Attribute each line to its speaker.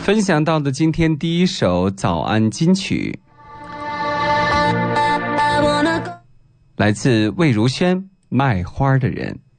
Speaker 1: 分享到的今天第一首早安金曲，来自魏如萱，卖花的人。